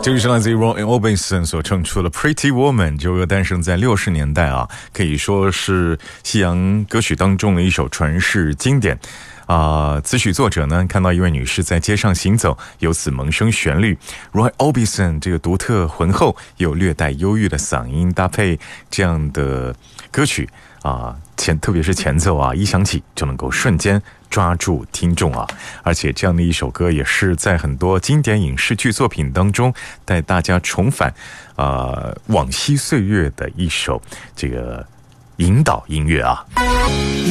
这个是来自于 Roy Orbison 所唱出的 Pretty Woman， 这首歌诞生在60年代啊，可以说是西洋歌曲当中的一首传世经典此曲作者呢，看到一位女士在街上行走，由此萌生旋律。 Roy Orbison 这个独特浑厚又略带忧郁的嗓音搭配这样的歌曲特别是前奏一响起就能够瞬间抓住听众而且这样的一首歌也是在很多经典影视剧作品当中带大家重返往昔岁月的一首这个引导音乐